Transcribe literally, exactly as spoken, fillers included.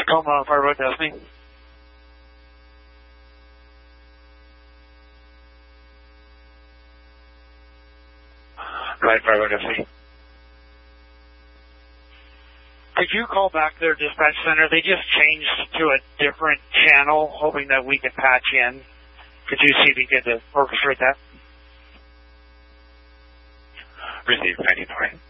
Tacoma Fire Road Destiny. Right, Fire Road Destiny. Could you call back their dispatch center? They just changed to a different channel, hoping that we could patch in. Could you see if you could orchestrate that? Received, ninety-nine.